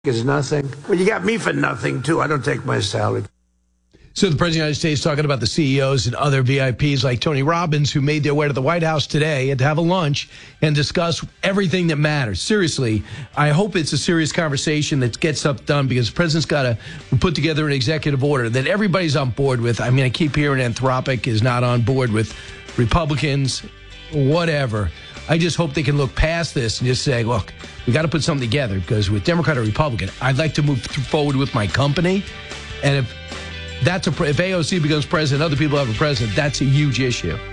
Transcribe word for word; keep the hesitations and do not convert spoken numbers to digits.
is nothing. Well, you got me for nothing, too. I don't take my salary. So the President of the United States talking about the C E Os and other V I Ps like Tony Robbins, who made their way to the White House today and to have a lunch and discuss everything that matters. Seriously, I hope it's a serious conversation that gets stuff done, because the President's got to put together an executive order that everybody's on board with. I mean, I keep hearing Anthropic is not on board with Republicans, whatever. I just hope they can look past this and just say, look, we got to put something together, because with Democrat or Republican, I'd like to move forward with my company. And if that's a, if A O C becomes president, other people have a president, that's a huge issue.